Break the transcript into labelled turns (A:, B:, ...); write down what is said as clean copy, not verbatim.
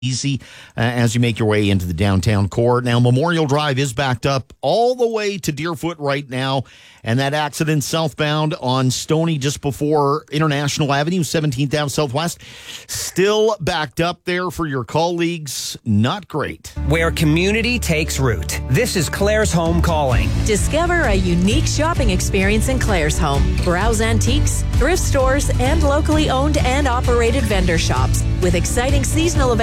A: easy as you make your way into the downtown core. Now, Memorial Drive is backed up all the way to Deerfoot right now, and that accident southbound on Stoney just before International Avenue, 17th Ave Southwest, still backed up there for your colleagues. Not great.
B: Where community takes root. This is Claire's Home calling.
C: Discover a unique shopping experience in Claire's Home. Browse antiques, thrift stores, and locally owned and operated vendor shops with exciting seasonal events